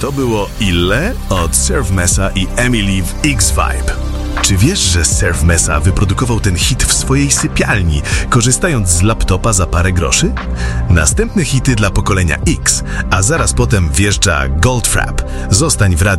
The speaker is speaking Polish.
to było Ille od Surf Mesa i Emily w X-Vibe. Czy wiesz, że Surf Mesa wyprodukował ten hit w swojej sypialni, korzystając z laptopa za parę groszy? Następne hity dla pokolenia X, a zaraz potem wjeżdża Goldfrapp. Zostań w radiu.